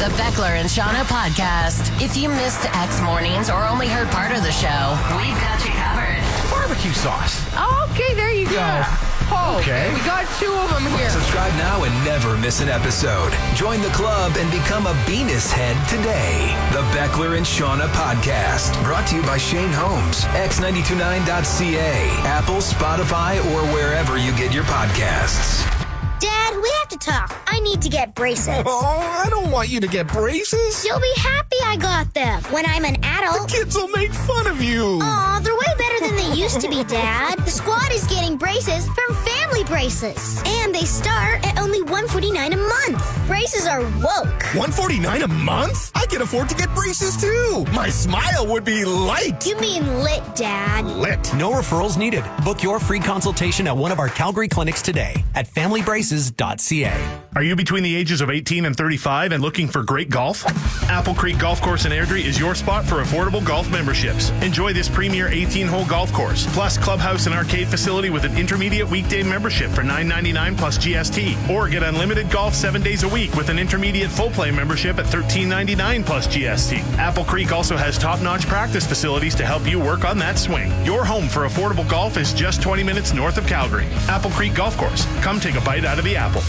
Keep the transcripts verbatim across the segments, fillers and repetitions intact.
The Beckler and Shauna podcast. If you missed X Mornings or only heard part of the show, we've got you covered. Barbecue sauce. Okay, there you go. Yeah. Oh, Okay. We got two of them here. Subscribe now and never miss an episode. Join the club and become a Venus head today. The Beckler and Shauna podcast. Brought to you by Shane Holmes. X nine two nine dot C A. Apple, Spotify, or wherever you get your podcasts. Dad, we have to talk. I need to get braces. Oh, I don't want you to get braces. You'll be happy I got them. When I'm an adult... Kids will make fun of you. Aw, they're way better than they used to be, Dad. The squad is getting braces from Family Braces. And they start at only one hundred forty-nine dollars a month. Braces are woke. one hundred forty-nine dollars a month? I can afford to get braces too. My smile would be light. You mean lit, Dad. Lit. No referrals needed. Book your free consultation at one of our Calgary clinics today at family braces dot c a. Are you between the ages of eighteen and thirty-five and looking for great golf? Apple Creek Golf Course in Airdrie is your spot for affordable golf memberships. Enjoy this premier eighteen-hole golf course, plus clubhouse and arcade facility with an intermediate weekday membership for nine ninety-nine plus G S T. Or get unlimited golf seven days a week with an intermediate full play membership at thirteen ninety-nine plus G S T. Apple Creek also has top-notch practice facilities to help you work on that swing. Your home for affordable golf is just twenty minutes north of Calgary. Apple Creek Golf Course. Come take a bite out of the apple.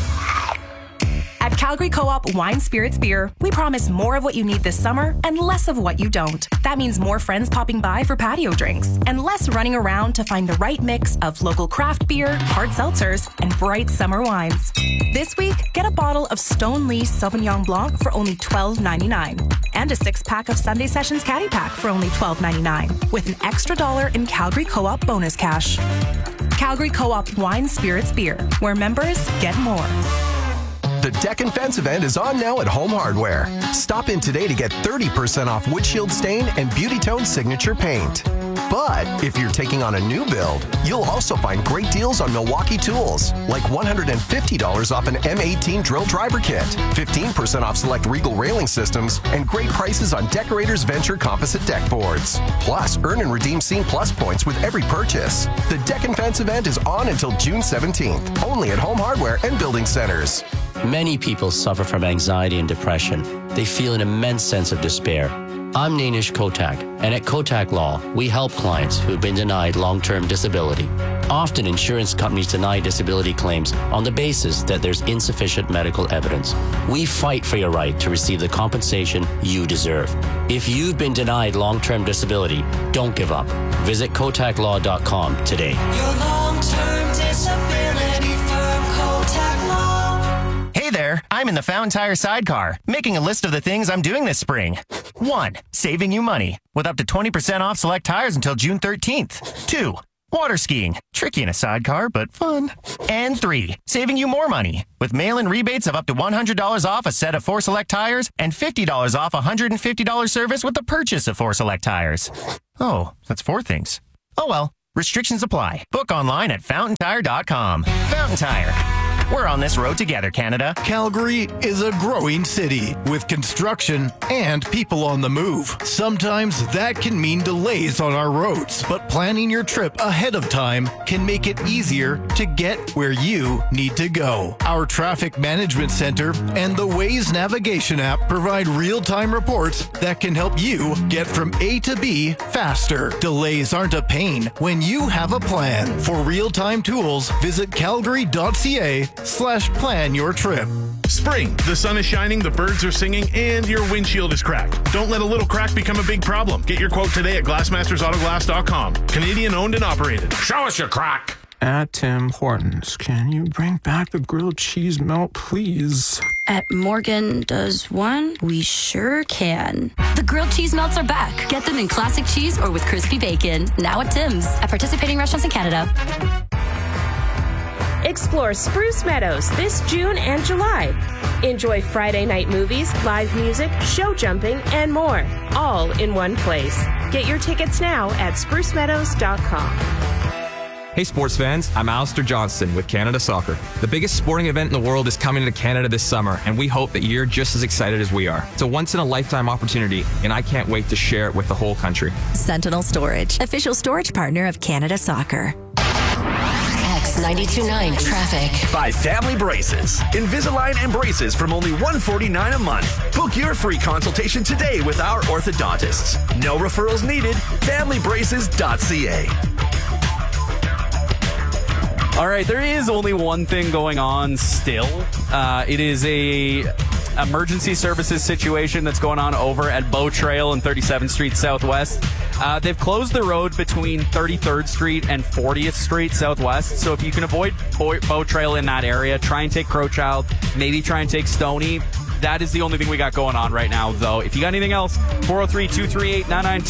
At Calgary Co-op Wine Spirits Beer, we promise more of what you need this summer and less of what you don't. That means more friends popping by for patio drinks and less running around to find the right mix of local craft beer, hard seltzers, and bright summer wines. This week, get a bottle of Stone Lee Sauvignon Blanc for only twelve ninety-nine and a six-pack of Sunday Sessions Caddy Pack for only twelve ninety-nine with an extra dollar in Calgary Co-op bonus cash. Calgary Co-op Wine Spirits Beer, where members get more. The Deck and Fence event is on now at Home Hardware. Stop in today to get thirty percent off windshield stain and Beauty Tone signature paint. But if you're taking on a new build, you'll also find great deals on Milwaukee tools, like one hundred fifty dollars off an M eighteen drill driver kit, fifteen percent off select Regal railing systems, and great prices on Decorators Venture composite deck boards. Plus, earn and redeem Scene Plus points with every purchase. The Deck and Fence event is on until June seventeenth, only at Home Hardware and Building Centers. Many people suffer from anxiety and depression. They feel an immense sense of despair. I'm Nainish Kotak, and at Kotak Law, we help clients who have been denied long-term disability. Often, insurance companies deny disability claims on the basis that there's insufficient medical evidence. We fight for your right to receive the compensation you deserve. If you've been denied long-term disability, don't give up. Visit kotak law dot com today. Your long-term disability firm, Kotak Law. Hey there, I'm in the Fountain Tire sidecar, making a list of the things I'm doing this spring. One, saving you money, with up to twenty percent off select tires until June thirteenth. Two, water skiing, tricky in a sidecar, but fun. And three, saving you more money, with mail-in rebates of up to one hundred dollars off a set of four select tires and fifty dollars off a one hundred fifty dollars service with the purchase of four select tires. Oh, that's four things. Oh well, restrictions apply. Book online at fountain tire dot com. Fountain Tire. We're on this road together, Canada. Calgary is a growing city with construction and people on the move. Sometimes that can mean delays on our roads, but planning your trip ahead of time can make it easier to get where you need to go. Our Traffic Management Center and the Waze navigation app provide real-time reports that can help you get from A to B faster. Delays aren't a pain when you have a plan. For real-time tools, visit calgary dot c a slash plan your trip. Spring. The sun is shining, the birds are singing, and your windshield is cracked. Don't let a little crack become a big problem. Get your quote today at glassmasters auto glass dot com. Canadian owned and operated. Show us your crack. At Tim Hortons, can you bring back the grilled cheese melt, please? At Morgan Does One, we sure can. The grilled cheese melts are back. Get them in classic cheese or with crispy bacon. Now at Tim's. At participating restaurants in Canada. Explore Spruce Meadows this June and July. Enjoy Friday night movies, live music, show jumping, and more, all in one place. Get your tickets now at spruce meadows dot com. Hey sports fans, I'm Alistair Johnston with Canada Soccer. The biggest sporting event in the world is coming to Canada this summer, and we hope that you're just as excited as we are. It's a once-in-a-lifetime opportunity, and I can't wait to share it with the whole country. Sentinel Storage, official storage partner of Canada Soccer. X ninety-two point nine traffic. By Family Braces. Invisalign and braces from only one hundred forty-nine dollars a month. Book your free consultation today with our orthodontists. No referrals needed. family braces dot c a. All right, there is only one thing going on still. Uh, it is a emergency services situation that's going on over at Bow Trail and thirty-seventh Street Southwest. Uh, they've closed the road between thirty-third Street and fortieth Street Southwest. So if you can avoid Bow, Bow Trail in that area, try and take Crowchild, maybe try and take Stony. That is the only thing we got going on right now, though. If you got anything else, four oh three, two three eight, nine nine two